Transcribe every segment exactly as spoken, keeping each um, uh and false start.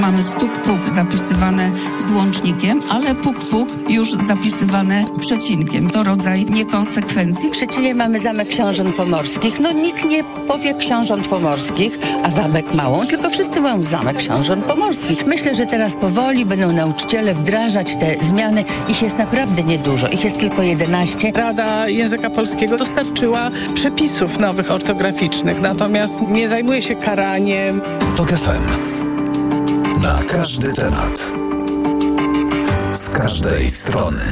Mamy stuk-puk zapisywane z łącznikiem, ale puk-puk już zapisywane z przecinkiem. To rodzaj niekonsekwencji. W Szczecinie mamy Zamek Książąt Pomorskich. No nikt nie powie Książąt Pomorskich, a Zamek Małą, tylko wszyscy mówią Zamek Książąt Pomorskich. Myślę, że teraz powoli będą nauczyciele wdrażać te zmiany. Ich jest naprawdę niedużo. Ich jest tylko jedenaście. Rada Języka Polskiego dostarczyła przepisów nowych ortograficznych, natomiast nie zajmuje się karaniem. TOK F M. Na każdy temat. Z każdej strony.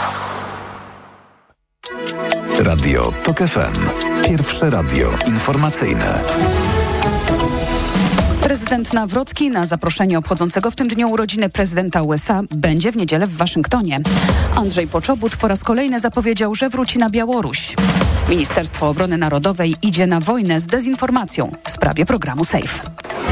Radio TOK F M. Pierwsze radio informacyjne. Prezydent Nawrocki na zaproszenie obchodzącego w tym dniu urodziny prezydenta U S A będzie w niedzielę w Waszyngtonie. Andrzej Poczobut po raz kolejny zapowiedział, że wróci na Białoruś. Ministerstwo Obrony Narodowej idzie na wojnę z dezinformacją w sprawie programu SAFE.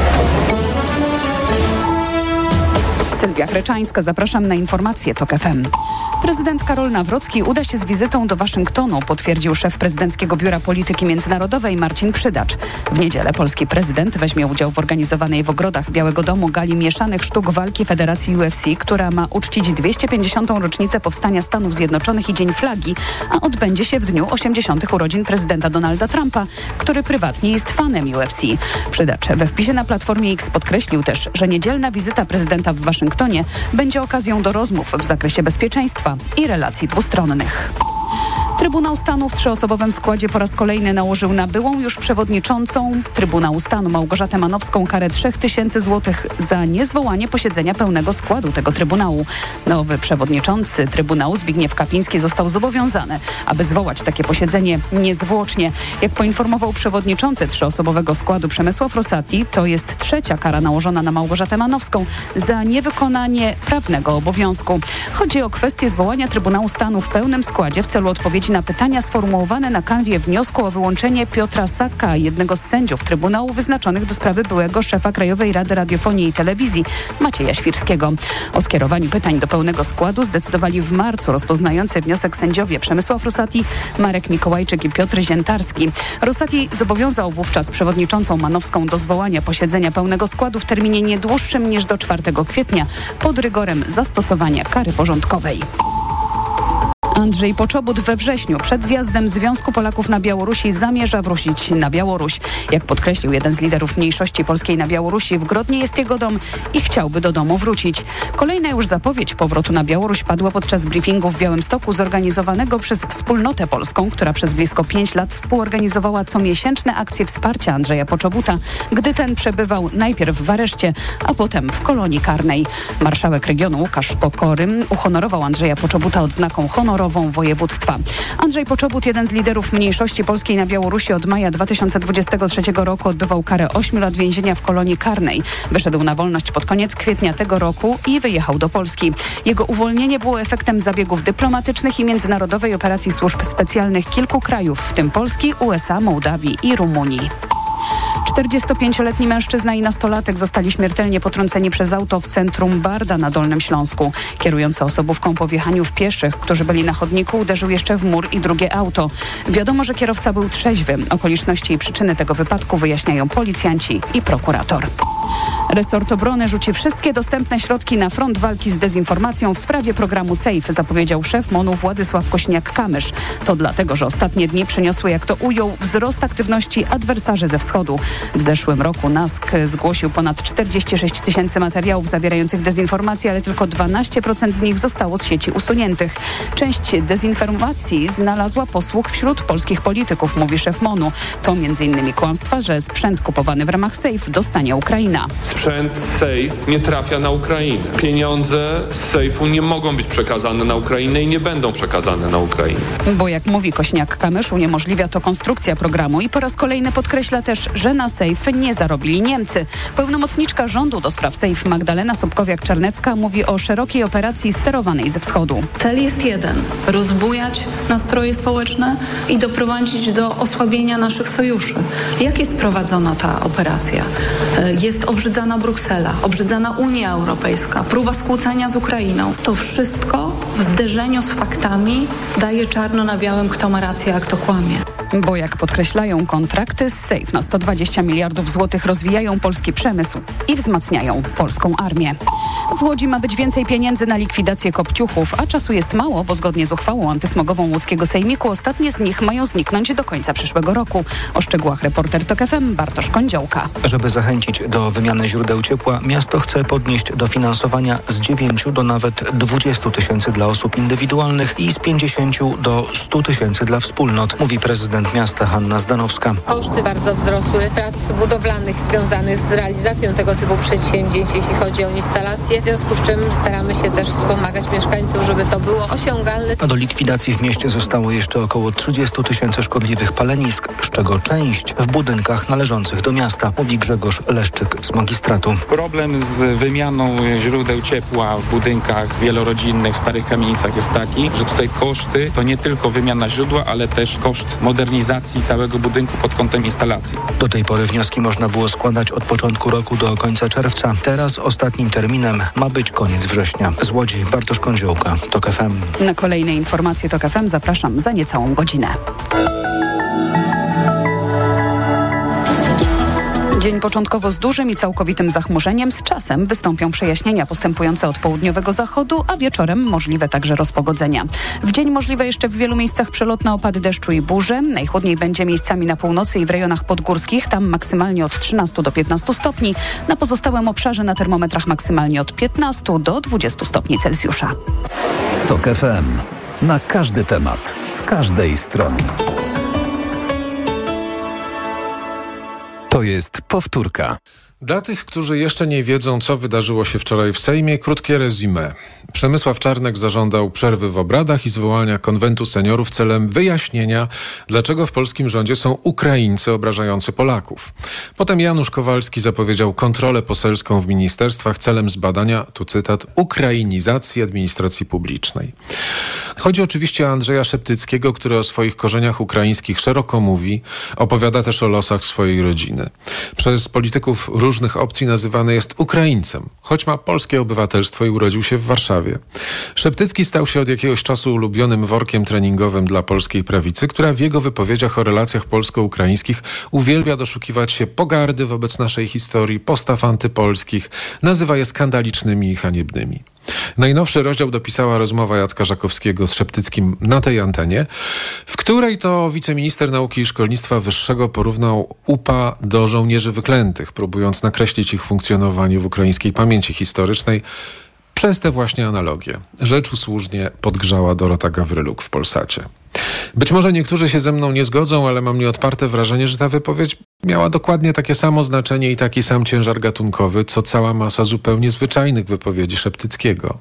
Sylwia Chreczańska, zapraszam na informacje TOK F M. Prezydent Karol Nawrocki uda się z wizytą do Waszyngtonu, potwierdził szef Prezydenckiego Biura Polityki Międzynarodowej Marcin Przydacz. W niedzielę polski prezydent weźmie udział w organizowanej w ogrodach Białego Domu gali mieszanych sztuk walki Federacji U F C, która ma uczcić dwieście pięćdziesiątą rocznicę powstania Stanów Zjednoczonych i Dzień Flagi, a odbędzie się w dniu osiemdziesiątych urodzin prezydenta Donalda Trumpa, który prywatnie jest fanem U F C. Przydacz we wpisie na Platformie X podkreślił też, że niedzielna wizyta prezydenta w Waszyngtonie będzie okazją do rozmów w zakresie bezpieczeństwa i relacji dwustronnych. Trybunał Stanu w trzyosobowym składzie po raz kolejny nałożył na byłą już przewodniczącą Trybunału Stanu Małgorzatę Manowską karę trzech tysięcy złotych za niezwołanie posiedzenia pełnego składu tego Trybunału. Nowy przewodniczący Trybunału Zbigniew Kapiński został zobowiązany, aby zwołać takie posiedzenie niezwłocznie. Jak poinformował przewodniczący trzyosobowego składu Przemysław Rosati, to jest trzecia kara nałożona na Małgorzatę Manowską za niewykonanie prawnego obowiązku. Chodzi o kwestię zwołania Trybunału Stanu w pełnym składzie w celu odpowiedzi na pytania sformułowane na kanwie wniosku o wyłączenie Piotra Saka, jednego z sędziów Trybunału wyznaczonych do sprawy byłego szefa Krajowej Rady Radiofonii i Telewizji, Macieja Świrskiego. O skierowaniu pytań do pełnego składu zdecydowali w marcu rozpoznający wniosek sędziowie Przemysław Rosati, Marek Mikołajczyk i Piotr Ziętarski. Rosati zobowiązał wówczas przewodniczącą Manowską do zwołania posiedzenia pełnego składu w terminie nie dłuższym niż do czwartego kwietnia pod rygorem zastosowania kary porządkowej. Andrzej Poczobut we wrześniu przed zjazdem Związku Polaków na Białorusi zamierza wrócić na Białoruś. Jak podkreślił jeden z liderów mniejszości polskiej na Białorusi, w Grodnie jest jego dom i chciałby do domu wrócić. Kolejna już zapowiedź powrotu na Białoruś padła podczas briefingu w Białymstoku zorganizowanego przez Wspólnotę Polską, która przez blisko pięć lat współorganizowała comiesięczne akcje wsparcia Andrzeja Poczobuta, gdy ten przebywał najpierw w areszcie, a potem w kolonii karnej. Marszałek regionu Łukasz Pokorym uhonorował Andrzeja Poczobuta odznaką honorową województwa. Andrzej Poczobut, jeden z liderów mniejszości polskiej na Białorusi, od maja dwa tysiące dwudziestego trzeciego roku odbywał karę ośmiu lat więzienia w kolonii karnej. Wyszedł na wolność pod koniec kwietnia tego roku i wyjechał do Polski. Jego uwolnienie było efektem zabiegów dyplomatycznych i międzynarodowej operacji służb specjalnych kilku krajów, w tym Polski, U S A, Mołdawii i Rumunii. czterdziestopięcioletni mężczyzna i nastolatek zostali śmiertelnie potrąceni przez auto w centrum Barda na Dolnym Śląsku. Kierujący osobówką po wjechaniu w pieszych, którzy byli na chodniku, uderzył jeszcze w mur i drugie auto. Wiadomo, że kierowca był trzeźwy. Okoliczności i przyczyny tego wypadku wyjaśniają policjanci i prokurator. Resort Obrony rzuci wszystkie dostępne środki na front walki z dezinformacją w sprawie programu SAFE, zapowiedział szef MON-u Władysław Kośniak-Kamysz. To dlatego, że ostatnie dni przyniosły, jak to ujął, wzrost aktywności adwersarzy ze wschodu. W zeszłym roku NASK zgłosił ponad czterdzieści sześć tysięcy materiałów zawierających dezinformację, ale tylko dwanaście procent z nich zostało z sieci usuniętych. Część dezinformacji znalazła posłuch wśród polskich polityków, mówi szef MON-u. To między innymi kłamstwa, że sprzęt kupowany w ramach SAFE dostanie Ukraina. Sprzęt SAFE nie trafia na Ukrainę. Pieniądze z SAFE-u nie mogą być przekazane na Ukrainę i nie będą przekazane na Ukrainę. Bo jak mówi Kośniak-Kamysz, uniemożliwia to konstrukcja programu i po raz kolejny podkreśla też, że na SAFE nie zarobili Niemcy. Pełnomocniczka rządu do spraw SAFE Magdalena Sobkowiak-Czarnecka mówi o szerokiej operacji sterowanej ze wschodu. Cel jest jeden. Rozbujać nastroje społeczne i doprowadzić do osłabienia naszych sojuszy. Jak jest prowadzona ta operacja? Jest obrzydzana Bruksela, obrzydzana Unia Europejska, próba skłócenia z Ukrainą. To wszystko w zderzeniu z faktami daje czarno na białym, kto ma rację, a kto kłamie. Bo jak podkreślają kontrakty z Safe na sto dwadzieścia miliardów złotych rozwijają polski przemysł i wzmacniają polską armię. W Łodzi ma być więcej pieniędzy na likwidację kopciuchów, a czasu jest mało, bo zgodnie z uchwałą antysmogową łódzkiego sejmiku ostatnie z nich mają zniknąć do końca przyszłego roku. O szczegółach reporter TOK F M Bartosz Kądziołka. Żeby zachęcić do wymiany źródeł ciepła, miasto chce podnieść dofinansowania z dziewięciu do nawet dwudziestu tysięcy dla osób indywidualnych i z pięćdziesięciu do stu tysięcy dla wspólnot, mówi prezydent miasta Hanna Zdanowska. Koszty bardzo wzrosły prac budowlanych związanych z realizacją tego typu przedsięwzięć, jeśli chodzi o instalacje, w związku z czym staramy się też wspomagać mieszkańców, żeby to było osiągalne. A do likwidacji w mieście zostało jeszcze około trzydziestu tysięcy szkodliwych palenisk, z czego część w budynkach należących do miasta, mówi Grzegorz Leszczyk z magistratu. Problem z wymianą źródeł ciepła w budynkach wielorodzinnych w starych kamienicach jest taki, że tutaj koszty to nie tylko wymiana źródła, ale też koszt modernizacji całego budynku pod kątem instalacji. Do tej pory wnioski można było składać od początku roku do końca czerwca. Teraz ostatnim terminem ma być koniec września. Z Łodzi Bartosz Kądziołka, TOK F M. Na kolejne informacje TOK F M zapraszam za niecałą godzinę. Dzień początkowo z dużym i całkowitym zachmurzeniem. Z czasem wystąpią przejaśnienia postępujące od południowego zachodu, a wieczorem możliwe także rozpogodzenia. W dzień możliwe jeszcze w wielu miejscach przelotne opady deszczu i burze. Najchłodniej będzie miejscami na północy i w rejonach podgórskich. Tam maksymalnie od trzynastu do piętnastu stopni. Na pozostałym obszarze na termometrach maksymalnie od piętnastu do dwudziestu stopni Celsjusza. TOK F M. Na każdy temat. Z każdej strony. To jest powtórka. Dla tych, którzy jeszcze nie wiedzą, co wydarzyło się wczoraj w Sejmie, krótkie resume. Przemysław Czarnek zażądał przerwy w obradach i zwołania konwentu seniorów celem wyjaśnienia, dlaczego w polskim rządzie są Ukraińcy obrażający Polaków. Potem Janusz Kowalski zapowiedział kontrolę poselską w ministerstwach celem zbadania, tu cytat, ukrainizacji administracji publicznej. Chodzi oczywiście o Andrzeja Szeptyckiego, który o swoich korzeniach ukraińskich szeroko mówi, opowiada też o losach swojej rodziny. Przez polityków różnych opcji nazywany jest Ukraińcem, choć ma polskie obywatelstwo i urodził się w Warszawie. Szeptycki stał się od jakiegoś czasu ulubionym workiem treningowym dla polskiej prawicy, która w jego wypowiedziach o relacjach polsko-ukraińskich uwielbia doszukiwać się pogardy wobec naszej historii, postaw antypolskich, nazywa je skandalicznymi i haniebnymi. Najnowszy rozdział dopisała rozmowa Jacka Żakowskiego z Szeptyckim na tej antenie, w której to wiceminister nauki i szkolnictwa wyższego porównał U P A do żołnierzy wyklętych, próbując nakreślić ich funkcjonowanie w ukraińskiej pamięci historycznej przez te właśnie analogie. Rzecz usłużnie podgrzała Dorota Gawryluk w Polsacie. Być może niektórzy się ze mną nie zgodzą, ale mam nieodparte wrażenie, że ta wypowiedź miała dokładnie takie samo znaczenie i taki sam ciężar gatunkowy, co cała masa zupełnie zwyczajnych wypowiedzi Szeptyckiego.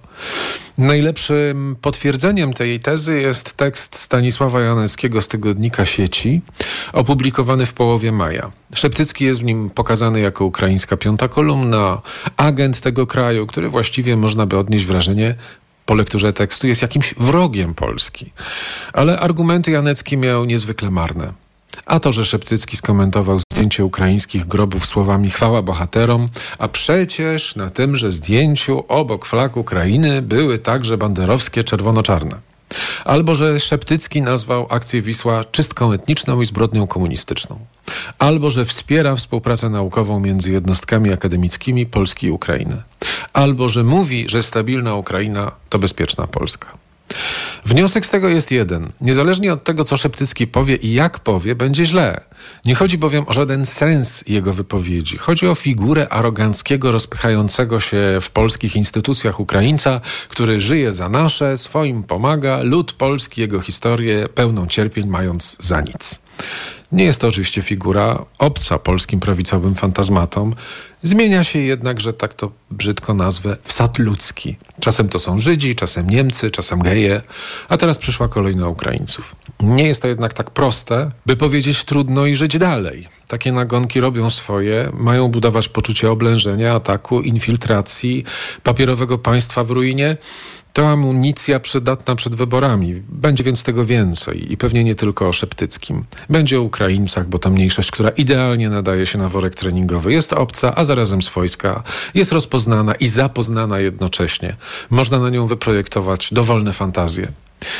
Najlepszym potwierdzeniem tej tezy jest tekst Stanisława Janeckiego z tygodnika Sieci, opublikowany w połowie maja. Szeptycki jest w nim pokazany jako ukraińska piąta kolumna, agent tego kraju, który właściwie można by odnieść wrażenie, po lekturze tekstu jest jakimś wrogiem Polski. Ale argumenty Janecki miał niezwykle marne. A to, że Szeptycki skomentował zdjęcie ukraińskich grobów słowami chwała bohaterom, a przecież na tymże zdjęciu obok flag Ukrainy były także banderowskie czerwono-czarne. Albo, że Szeptycki nazwał akcję Wisła czystką etniczną i zbrodnią komunistyczną. Albo, że wspiera współpracę naukową między jednostkami akademickimi Polski i Ukrainy. Albo, że mówi, że stabilna Ukraina to bezpieczna Polska. Wniosek z tego jest jeden. Niezależnie od tego, co Szeptycki powie i jak powie, będzie źle. Nie chodzi bowiem o żaden sens jego wypowiedzi. Chodzi o figurę aroganckiego, rozpychającego się w polskich instytucjach Ukraińca, który żyje za nasze, swoim pomaga, lud polski, jego historię pełną cierpień mając za nic. Nie jest to oczywiście figura obca polskim prawicowym fantazmatom. Zmienia się jednak, że tak to brzydko nazwę, wsad ludzki. Czasem to są Żydzi, czasem Niemcy, czasem geje, a teraz przyszła kolej na Ukraińców. Nie jest to jednak tak proste, by powiedzieć trudno i żyć dalej. Takie nagonki robią swoje, mają budować poczucie oblężenia, ataku, infiltracji, papierowego państwa w ruinie. To amunicja przydatna przed wyborami. Będzie więc tego więcej i pewnie nie tylko o Szeptyckim. Będzie o Ukraińcach, bo to mniejszość, która idealnie nadaje się na worek treningowy. Jest obca, a zarazem swojska. Jest rozpoznana i zapoznana jednocześnie. Można na nią wyprojektować dowolne fantazje.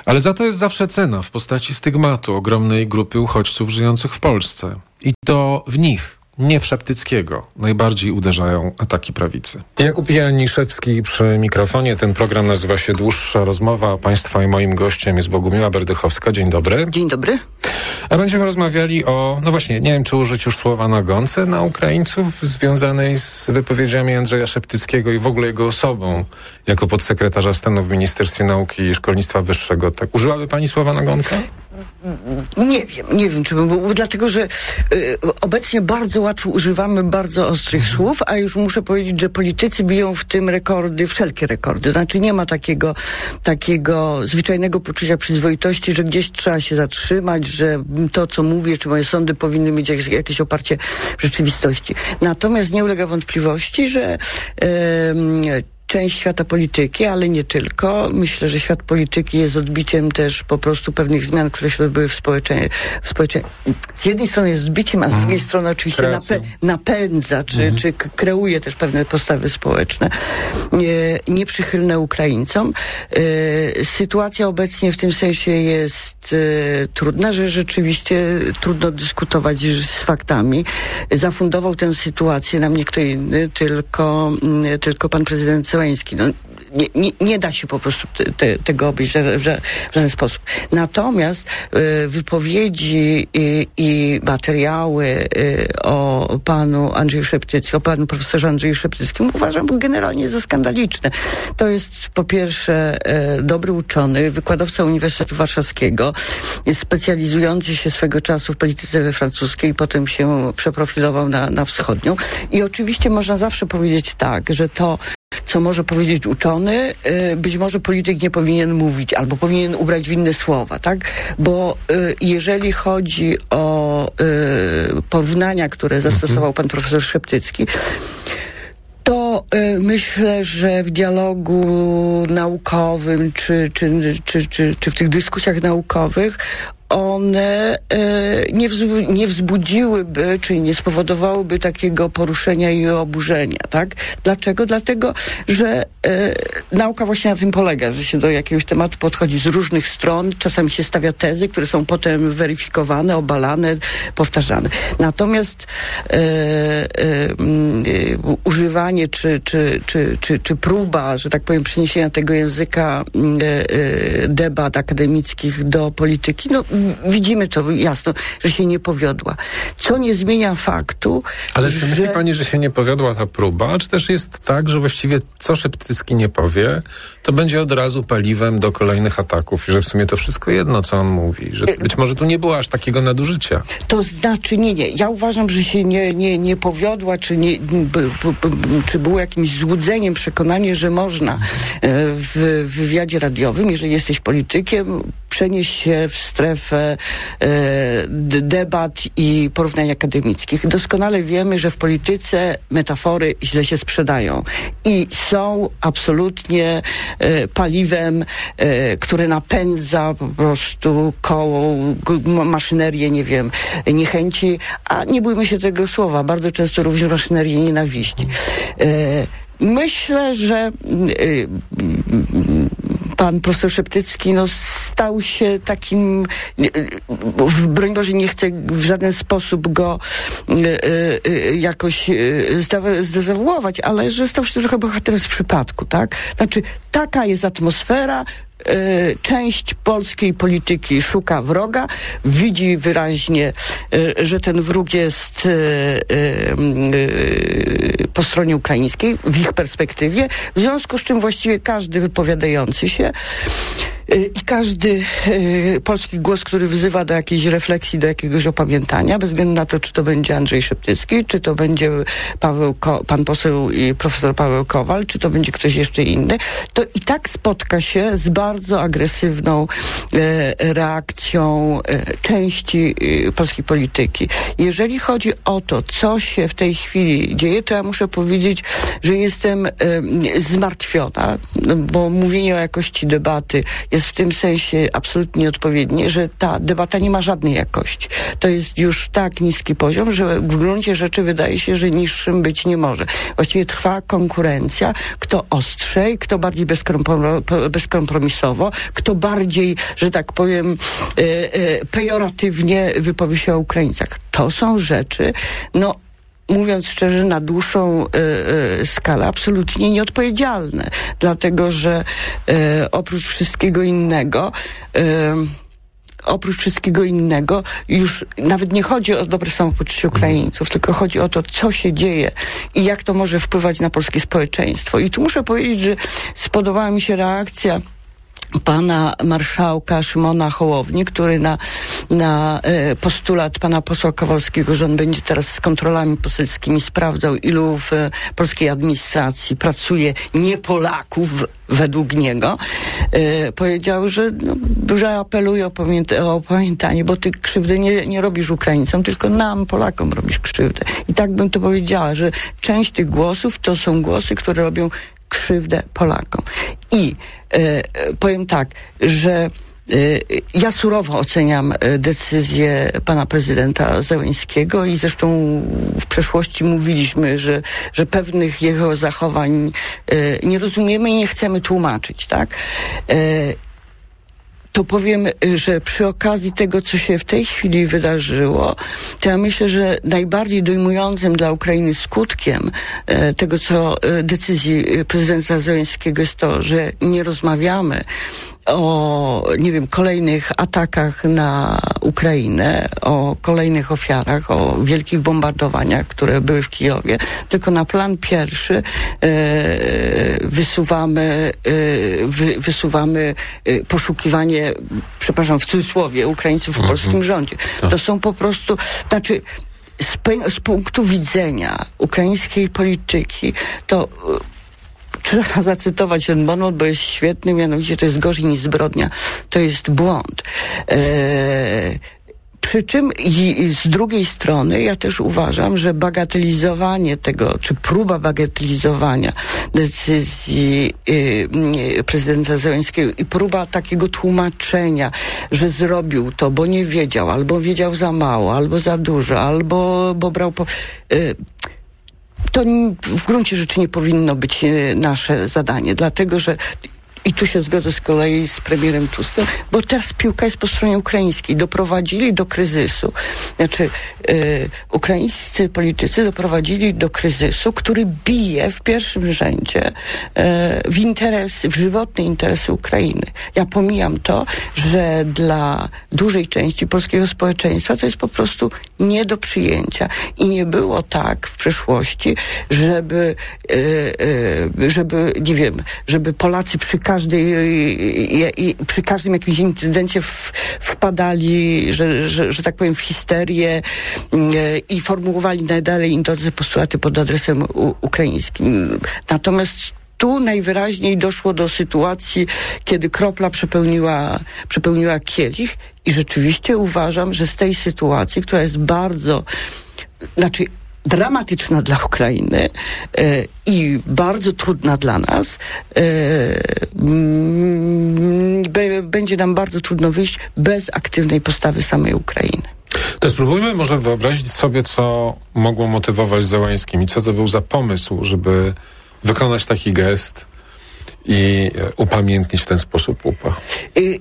Ale za to jest zawsze cena w postaci stygmatu ogromnej grupy uchodźców żyjących w Polsce. I to w nich, nie w Szeptyckiego, najbardziej uderzają ataki prawicy. Jakub Janiszewski przy mikrofonie. Ten program nazywa się Dłuższa Rozmowa. Państwa i moim gościem jest Bogumiła Berdychowska. Dzień dobry. Dzień dobry. A będziemy rozmawiali o, no właśnie, nie wiem, czy użyć już słowa nagonce na Ukraińców związanej z wypowiedziami Andrzeja Szeptyckiego i w ogóle jego osobą jako podsekretarza stanu w Ministerstwie Nauki i Szkolnictwa Wyższego. Tak, użyłaby pani słowa nagonka? Nie wiem, nie wiem, czy bym był, dlatego, że y, obecnie bardzo łatwo używamy bardzo ostrych słów, a już muszę powiedzieć, że politycy biją w tym rekordy, wszelkie rekordy. Znaczy nie ma takiego, takiego zwyczajnego poczucia przyzwoitości, że gdzieś trzeba się zatrzymać, że to, co mówię, czy moje sądy powinny mieć jakieś, jakieś oparcie w rzeczywistości. Natomiast nie ulega wątpliwości, że y, część świata polityki, ale nie tylko. Myślę, że świat polityki jest odbiciem też po prostu pewnych zmian, które się odbyły w społeczeństwie. W społecze... Z jednej strony jest odbiciem, a z drugiej strony oczywiście nape- napędza, czy, mm. czy kreuje też pewne postawy społeczne nie, nieprzychylne Ukraińcom. E, sytuacja obecnie w tym sensie jest e, trudna, że rzeczywiście trudno dyskutować z faktami. Zafundował tę sytuację nam nie kto inny, tylko, m, tylko pan prezydent Zełenski. No, nie, nie, nie da się po prostu te, te, tego obejść w, w, w żaden sposób. Natomiast y, wypowiedzi i, i materiały y, o panu Andrzeju Szeptyckim, o panu profesorze Andrzeju Szeptyckim uważam generalnie za skandaliczne. To jest po pierwsze y, dobry uczony, wykładowca Uniwersytetu Warszawskiego, jest specjalizujący się swego czasu w polityce francuskiej, potem się przeprofilował na, na wschodnią. I oczywiście można zawsze powiedzieć tak, że to co może powiedzieć uczony, być może polityk nie powinien mówić, albo powinien ubrać w inne słowa, tak? Bo jeżeli chodzi o porównania, które zastosował pan profesor Szeptycki, to y, myślę, że w dialogu naukowym, czy, czy, czy, czy, czy w tych dyskusjach naukowych one e, nie, wzbu- nie wzbudziłyby, czyli nie spowodowałyby takiego poruszenia i oburzenia, tak? Dlaczego? Dlatego, że e, nauka właśnie na tym polega, że się do jakiegoś tematu podchodzi z różnych stron, czasami się stawia tezy, które są potem weryfikowane, obalane, powtarzane. Natomiast e, e, e, używanie, czy, czy, czy, czy, czy próba, że tak powiem, przeniesienia tego języka e, e, debat akademickich do polityki, no widzimy to jasno, że się nie powiodła. Co nie zmienia faktu, ale że... czy myśli pani, że się nie powiodła ta próba? Czy też jest tak, że właściwie co Szeptycki nie powie, to będzie od razu paliwem do kolejnych ataków i że w sumie to wszystko jedno, co on mówi? Że być może tu nie było aż takiego nadużycia. To znaczy, nie, nie. Ja uważam, że się nie, nie, nie powiodła, czy, nie, b, b, b, czy było jakimś złudzeniem przekonanie, że można e, w wywiadzie radiowym, jeżeli jesteś politykiem, przenieść się w strefę e, debat i porównań akademickich. Doskonale wiemy, że w polityce metafory źle się sprzedają i są absolutnie e, paliwem, e, które napędza po prostu koło, maszynerię, nie wiem, niechęci, a nie bójmy się tego słowa, bardzo często również maszynerię nienawiści. E, Myślę, że y, pan profesor Szeptycki no, stał się takim, y, y, broń Boże, nie chcę w żaden sposób go y, y, jakoś y, zdezawuować, ale że stał się trochę bohaterem z przypadku, tak? Znaczy, taka jest atmosfera. Część polskiej polityki szuka wroga, widzi wyraźnie, że ten wróg jest po stronie ukraińskiej, w ich perspektywie, w związku z czym właściwie każdy wypowiadający się i każdy y, polski głos, który wyzywa do jakiejś refleksji, do jakiegoś opamiętania, bez względu na to, czy to będzie Andrzej Szeptycki, czy to będzie Paweł Ko- pan poseł i profesor Paweł Kowal, czy to będzie ktoś jeszcze inny, to i tak spotka się z bardzo agresywną e, reakcją e, części e, polskiej polityki. Jeżeli chodzi o to, co się w tej chwili dzieje, to ja muszę powiedzieć, że jestem e, zmartwiona, bo mówienie o jakości debaty jest jest w tym sensie absolutnie nieodpowiednie, że ta debata nie ma żadnej jakości. To jest już tak niski poziom, że w gruncie rzeczy wydaje się, że niższym być nie może. Właściwie trwa konkurencja, kto ostrzej, kto bardziej bezkomprom- bezkompromisowo, kto bardziej, że tak powiem, e, e, pejoratywnie wypowie się o Ukraińcach. To są rzeczy, no mówiąc szczerze, na dłuższą y, y, skalę absolutnie nieodpowiedzialne. Dlatego, że y, oprócz wszystkiego innego y, oprócz wszystkiego innego już nawet nie chodzi o dobre samopoczucie Ukraińców, tylko chodzi o to, co się dzieje i jak to może wpływać na polskie społeczeństwo. I tu muszę powiedzieć, że spodobała mi się reakcja pana marszałka Szymona Hołowni, który na, na e, postulat pana posła Kowalskiego, że on będzie teraz z kontrolami poselskimi sprawdzał, ilu w e, polskiej administracji pracuje nie Polaków według niego, e, powiedział, że, no, że apeluje o, pamięta- o pamiętanie, bo ty krzywdy nie, nie robisz Ukraińcom, tylko nam, Polakom, robisz krzywdę. I tak bym to powiedziała, że część tych głosów to są głosy, które robią krzywdę Polakom. I e, powiem tak, że e, ja surowo oceniam e, decyzję pana prezydenta Zełenskiego i zresztą w przeszłości mówiliśmy, że, że pewnych jego zachowań e, nie rozumiemy i nie chcemy tłumaczyć, tak? E, to powiem, że przy okazji tego, co się w tej chwili wydarzyło, to ja myślę, że najbardziej dojmującym dla Ukrainy skutkiem e, tego, co e, decyzji prezydenta Zełenskiego jest to, że nie rozmawiamy o, nie wiem, kolejnych atakach na Ukrainę, o kolejnych ofiarach, o wielkich bombardowaniach, które były w Kijowie, tylko na plan pierwszy e, wysuwamy, e, wy, wysuwamy e, poszukiwanie, przepraszam, w cudzysłowie, Ukraińców w mhm. polskim rządzie. To. to są po prostu, znaczy z, pe, z punktu widzenia ukraińskiej polityki, to trzeba zacytować ten moment, bo jest świetny, mianowicie to jest gorzej niż zbrodnia. To jest błąd. Eee, przy czym i z drugiej strony ja też uważam, że bagatelizowanie tego, czy próba bagatelizowania decyzji yy, prezydenta Zełenskiego i próba takiego tłumaczenia, że zrobił to, bo nie wiedział, albo wiedział za mało, albo za dużo, albo bo brał po... Yy, to w gruncie rzeczy nie powinno być nasze zadanie, dlatego że i tu się zgodzę z kolei z premierem Tuskiem, bo teraz piłka jest po stronie ukraińskiej. Doprowadzili do kryzysu, znaczy yy, ukraińscy politycy doprowadzili do kryzysu, który bije w pierwszym rzędzie yy, w interesy, w żywotne interesy Ukrainy. Ja pomijam to, że dla dużej części polskiego społeczeństwa to jest po prostu nie do przyjęcia. I nie było tak w przeszłości, żeby, yy, yy, żeby nie wiem, żeby Polacy przy każdej I, i przy każdym jakimś incydencie w, wpadali, że, że, że tak powiem, w histerię e, i formułowali najdalej idące postulaty pod adresem u, ukraińskim. Natomiast tu najwyraźniej doszło do sytuacji, kiedy kropla przepełniła, przepełniła kielich i rzeczywiście uważam, że z tej sytuacji, która jest bardzo, znaczy dramatyczna dla Ukrainy e, i bardzo trudna dla nas, e, m, b, będzie nam bardzo trudno wyjść bez aktywnej postawy samej Ukrainy. To spróbujmy może wyobrazić sobie, co mogło motywować Zełenskим i co to był za pomysł, żeby wykonać taki gest i upamiętnić w ten sposób łupa. Y-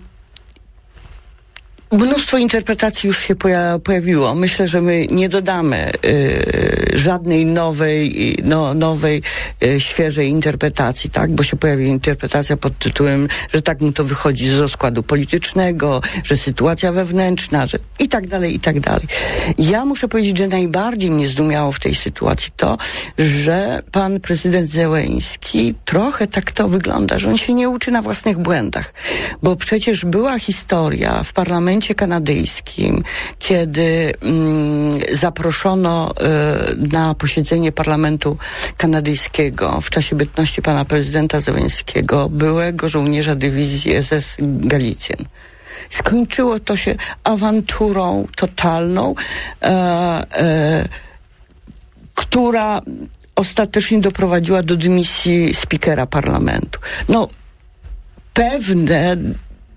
Mnóstwo interpretacji już się poja- pojawiło. Myślę, że my nie dodamy y, żadnej nowej, no, nowej, y, świeżej interpretacji, tak? Bo się pojawi interpretacja pod tytułem, że tak mu to wychodzi z rozkładu politycznego, że sytuacja wewnętrzna, że i tak dalej, i tak dalej. Ja muszę powiedzieć, że najbardziej mnie zdumiało w tej sytuacji to, że pan prezydent Zełenski trochę tak to wygląda, że on się nie uczy na własnych błędach. Bo przecież była historia w parlamencie kanadyjskim, kiedy mm, zaproszono y, na posiedzenie parlamentu kanadyjskiego w czasie bytności pana prezydenta Zełenskiego byłego żołnierza dywizji S S Galicjan. Skończyło to się awanturą totalną, e, e, która ostatecznie doprowadziła do dymisji spikera parlamentu. No, pewne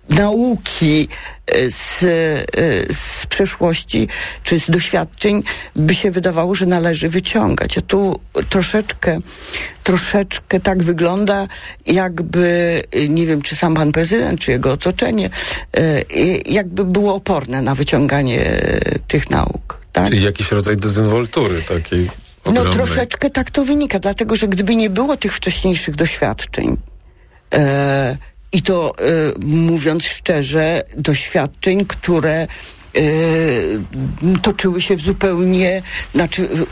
nauki z, z przeszłości czy z doświadczeń by się wydawało, że należy wyciągać. A tu troszeczkę, troszeczkę tak wygląda, jakby, nie wiem, czy sam pan prezydent, czy jego otoczenie, jakby było oporne na wyciąganie tych nauk. Tak? Czyli jakiś rodzaj dezynwoltury takiej ogromnej. No troszeczkę tak to wynika, dlatego, że gdyby nie było tych wcześniejszych doświadczeń, e, i to, e, mówiąc szczerze, doświadczeń, które e, toczyły się w zupełnie, znaczy w,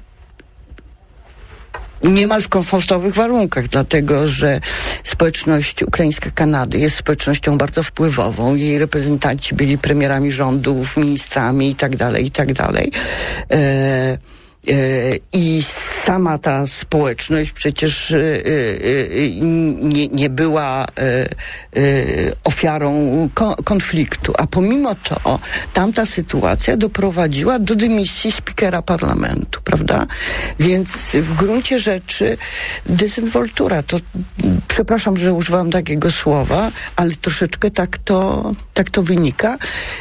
niemal w komfortowych warunkach, dlatego, że społeczność ukraińska Kanady jest społecznością bardzo wpływową. Jej reprezentanci byli premierami rządów, ministrami i tak dalej, i tak dalej. E, I sama ta społeczność przecież nie, nie była ofiarą konfliktu, a pomimo to tamta sytuacja doprowadziła do dymisji spikera parlamentu, prawda? Więc w gruncie rzeczy dezynwoltura, to przepraszam, że używam takiego słowa, ale troszeczkę tak to, tak to wynika.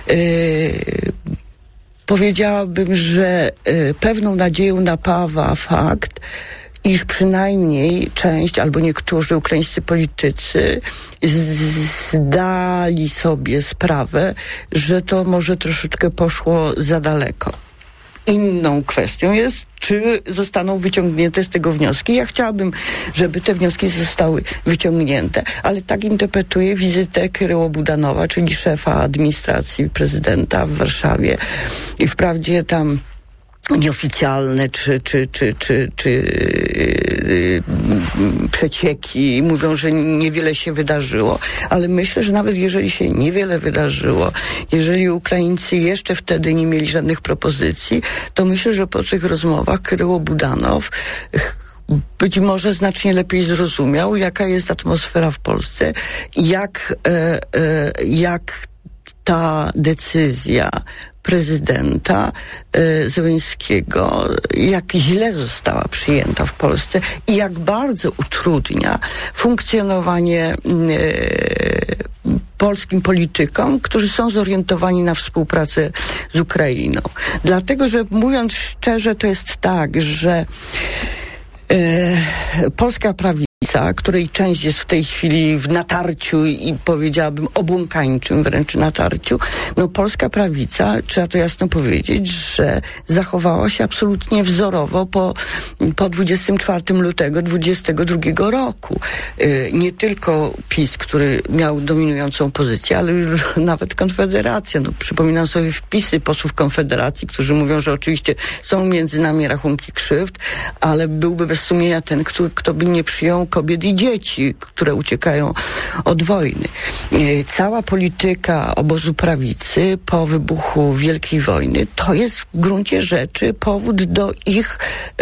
Powiedziałabym, że y, pewną nadzieją napawa fakt, iż przynajmniej część albo niektórzy ukraińscy politycy zdali sobie sprawę, że to może troszeczkę poszło za daleko. Inną kwestią jest, czy zostaną wyciągnięte z tego wnioski. Ja chciałabym, żeby te wnioski zostały wyciągnięte, ale tak interpretuję wizytę Kyryło Budanowa, czyli szefa administracji prezydenta w Warszawie. I wprawdzie tam nieoficjalne czy, czy, czy, czy, czy yy, przecieki mówią, że niewiele się wydarzyło, ale myślę, że nawet jeżeli się niewiele wydarzyło, jeżeli Ukraińcy jeszcze wtedy nie mieli żadnych propozycji, to myślę, że po tych rozmowach Kyryło Budanow być może znacznie lepiej zrozumiał, jaka jest atmosfera w Polsce, jak, e, e, jak ta decyzja prezydenta e, Zełenskiego, jak źle została przyjęta w Polsce i jak bardzo utrudnia funkcjonowanie e, polskim politykom, którzy są zorientowani na współpracę z Ukrainą. Dlatego, że mówiąc szczerze, to jest tak, że e, polska prawica, której część jest w tej chwili w natarciu i powiedziałabym obłąkańczym wręcz natarciu, no polska prawica, trzeba to jasno powiedzieć, że zachowała się absolutnie wzorowo po, po dwudziestego czwartego lutego dwudziestego drugiego roku. Yy, nie tylko PiS, który miał dominującą pozycję, ale nawet Konfederacja. No, przypominam sobie wpisy posłów Konfederacji, którzy mówią, że oczywiście są między nami rachunki krzywd, ale byłby bez sumienia ten, kto, kto by nie przyjął kobiet i dzieci, które uciekają od wojny. Cała polityka obozu prawicy po wybuchu Wielkiej Wojny to jest w gruncie rzeczy powód do ich,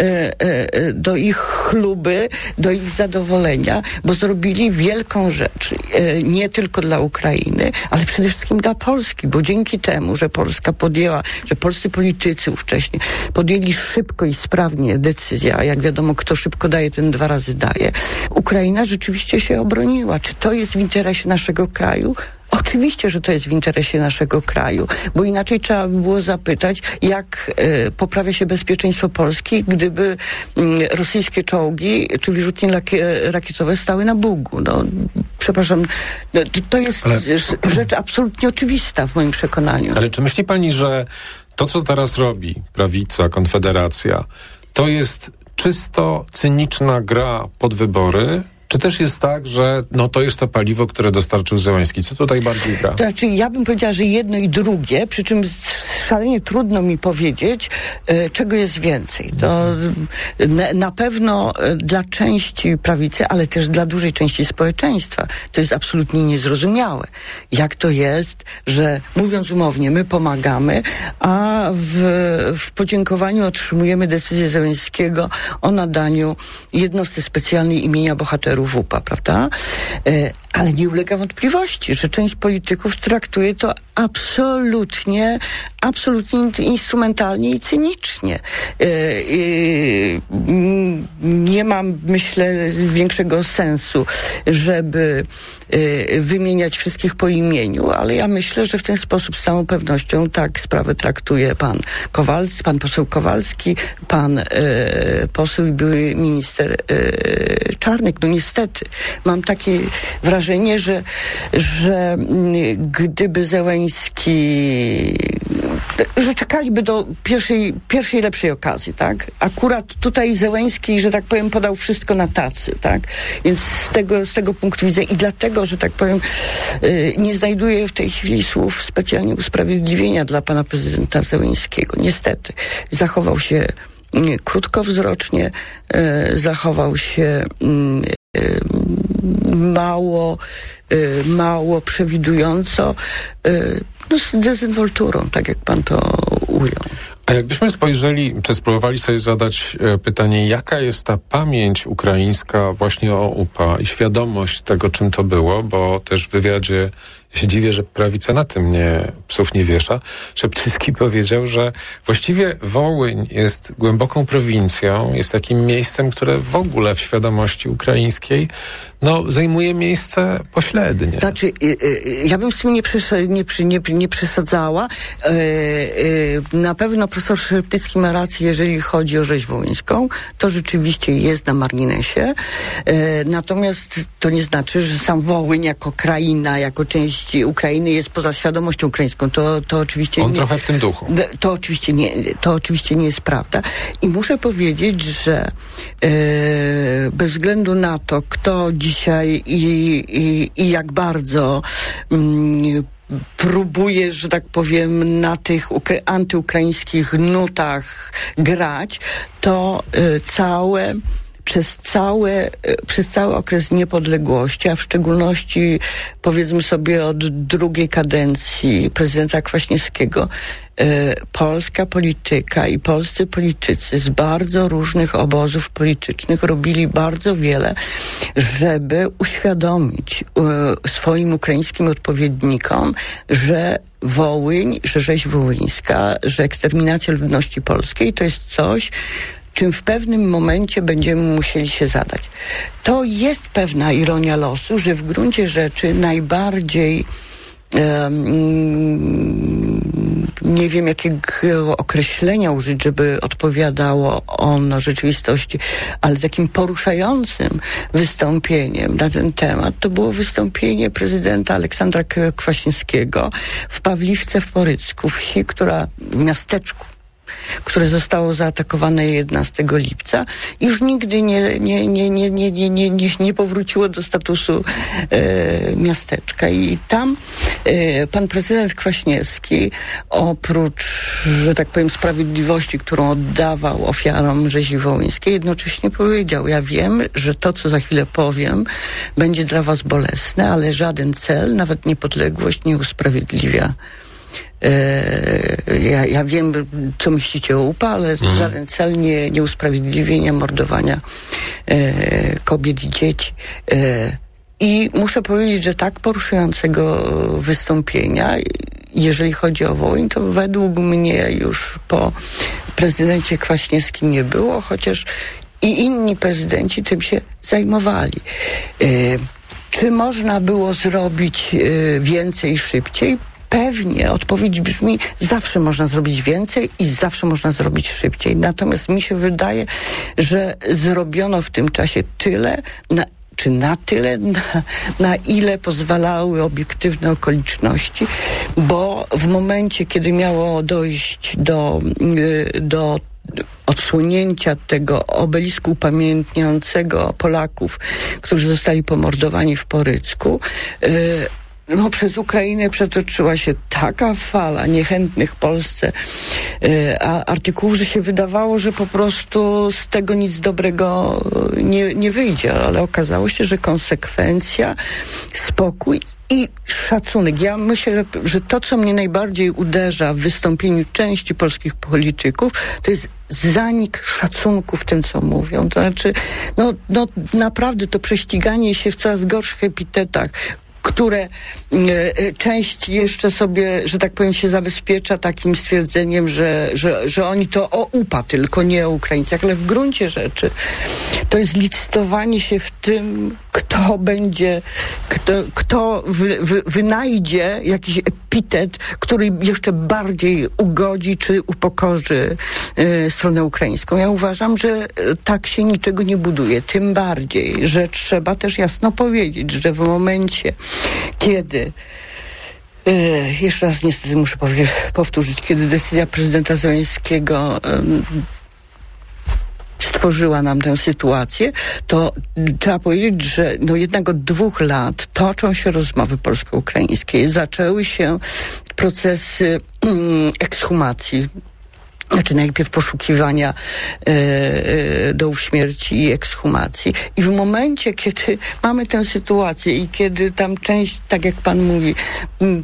do ich chluby, do ich zadowolenia, bo zrobili wielką rzecz. Nie tylko dla Ukrainy, ale przede wszystkim dla Polski, bo dzięki temu, że Polska podjęła, że polscy politycy ówcześnie podjęli szybko i sprawnie decyzję, a jak wiadomo, kto szybko daje, ten dwa razy daje. Ukraina rzeczywiście się obroniła. Czy to jest w interesie naszego kraju? Oczywiście, że to jest w interesie naszego kraju, bo inaczej trzeba by było zapytać, jak e, poprawia się bezpieczeństwo Polski, gdyby m, rosyjskie czołgi czy wyrzutnie laki- rakietowe stały na Bugu. No, przepraszam, no, to, to jest Ale... rzecz absolutnie oczywista w moim przekonaniu. Ale czy myśli pani, że to, co teraz robi prawica, Konfederacja, to jest czysto cyniczna gra pod wybory? Czy też jest tak, że no to jest to paliwo, które dostarczył Zełenski? Co tutaj bardziej gra? To znaczy, ja bym powiedziała, że jedno i drugie, przy czym szalenie trudno mi powiedzieć, e, czego jest więcej. To na, na pewno dla części prawicy, ale też dla dużej części społeczeństwa to jest absolutnie niezrozumiałe. Jak to jest, że mówiąc umownie, my pomagamy, a w, w podziękowaniu otrzymujemy decyzję Zełenskiego o nadaniu jednostce specjalnej imienia bohaterów W U P A, prawda? E, ale nie ulega wątpliwości, że część polityków traktuje to absolutnie, absolutnie instrumentalnie i cynicznie. Nie mam, myślę, większego sensu, żeby wymieniać wszystkich po imieniu, ale ja myślę, że w ten sposób z całą pewnością tak sprawę traktuje pan Kowalski, pan poseł Kowalski, pan poseł i były minister Czarnek. No niestety, mam takie wrażenie, że, że gdyby Zełenski, że czekaliby do pierwszej, pierwszej lepszej okazji, tak? Akurat tutaj Zełenski, że tak powiem, podał wszystko na tacy, tak? Więc z tego, z tego punktu widzenia i dlatego, że tak powiem, nie znajduję w tej chwili słów specjalnie usprawiedliwienia dla pana prezydenta Zełenskiego. Niestety. Zachował się krótkowzrocznie, zachował się mało, mało przewidująco, no z dezynwolturą, tak jak pan to ujął. A jakbyśmy spojrzeli, czy spróbowali sobie zadać pytanie, jaka jest ta pamięć ukraińska właśnie o U P A i świadomość tego, czym to było, bo też w wywiadzie, ja się dziwię, że prawica na tym nie, psów nie wiesza, Szeptycki powiedział, że właściwie Wołyń jest głęboką prowincją, jest takim miejscem, które w ogóle w świadomości ukraińskiej no, zajmuje miejsce pośrednie. Znaczy, y, y, ja bym z tym nie, przes- nie, nie, nie przesadzała. Y, y, na pewno profesor Szeptycki ma rację, jeżeli chodzi o rzeź wołyńską. To rzeczywiście jest na marginesie. Y, natomiast to nie znaczy, że sam Wołyń jako kraina, jako część Ukrainy jest poza świadomością ukraińską. To, to oczywiście On nie, trochę w tym duchu. To oczywiście nie, to oczywiście nie jest prawda. I muszę powiedzieć, że y, bez względu na to, kto dzisiaj i, i, i jak bardzo mm, próbuje, że tak powiem, na tych ukra- antyukraińskich nutach grać, to y, całe Przez, całe, przez cały okres niepodległości, a w szczególności powiedzmy sobie od drugiej kadencji prezydenta Kwaśniewskiego, e, polska polityka i polscy politycy z bardzo różnych obozów politycznych robili bardzo wiele, żeby uświadomić e, swoim ukraińskim odpowiednikom, że Wołyń, że rzeź wołyńska, że eksterminacja ludności polskiej to jest coś, czym w pewnym momencie będziemy musieli się zadać. To jest pewna ironia losu, że w gruncie rzeczy najbardziej um, nie wiem jakiego określenia użyć, żeby odpowiadało ono rzeczywistości, ale takim poruszającym wystąpieniem na ten temat to było wystąpienie prezydenta Aleksandra Kwaśniewskiego w Pawliwce w Porycku, wsi, która w miasteczku, które zostało zaatakowane jedenastego lipca i już nigdy nie, nie, nie, nie, nie, nie, nie, nie, nie powróciło do statusu e, miasteczka. I tam e, pan prezydent Kwaśniewski, oprócz, że tak powiem, sprawiedliwości, którą oddawał ofiarom rzezi wołyńskiej, jednocześnie powiedział: ja wiem, że to, co za chwilę powiem, będzie dla was bolesne, ale żaden cel, nawet niepodległość, nie usprawiedliwia. Ja, ja wiem, co myślicie o U P A, ale mhm. żaden cel nie, nie usprawiedliwienia mordowania e, kobiet i dzieci. E, I muszę powiedzieć, że tak poruszającego wystąpienia, jeżeli chodzi o Wołyń, to według mnie już po prezydencie Kwaśniewskim nie było, chociaż i inni prezydenci tym się zajmowali. E, czy można było zrobić e, więcej szybciej? Pewnie odpowiedź brzmi, zawsze można zrobić więcej i zawsze można zrobić szybciej. Natomiast mi się wydaje, że zrobiono w tym czasie tyle, na, czy na tyle, na, na ile pozwalały obiektywne okoliczności, bo w momencie, kiedy miało dojść do, do odsłonięcia tego obelisku upamiętniającego Polaków, którzy zostali pomordowani w Porycku, yy, no, przez Ukrainę przetoczyła się taka fala niechętnych Polsce y, a artykułów, że się wydawało, że po prostu z tego nic dobrego nie, nie wyjdzie, ale okazało się, że konsekwencja, spokój i szacunek. Ja myślę, że to, co mnie najbardziej uderza w wystąpieniu części polskich polityków, to jest zanik szacunku w tym, co mówią. To znaczy, no, no naprawdę to prześciganie się w coraz gorszych epitetach, które y, część jeszcze sobie, że tak powiem, się zabezpiecza takim stwierdzeniem, że, że, że oni to o U P A tylko, nie o Ukraińcach, ale w gruncie rzeczy to jest licytowanie się w tym, kto będzie, kto, kto wy, wy, wynajdzie jakiś epitet, który jeszcze bardziej ugodzi czy upokorzy y, stronę ukraińską. Ja uważam, że tak się niczego nie buduje. Tym bardziej, że trzeba też jasno powiedzieć, że w momencie, kiedy y, jeszcze raz niestety muszę powie, powtórzyć, kiedy decyzja prezydenta Zełenskiego y, stworzyła nam tę sytuację, to trzeba powiedzieć, że no jednak od dwóch lat toczą się rozmowy polsko-ukraińskie. Zaczęły się procesy mm, ekshumacji. Znaczy najpierw poszukiwania e, e, dołów śmierci i ekshumacji. I w momencie, kiedy mamy tę sytuację i kiedy tam część, tak jak pan mówi, m,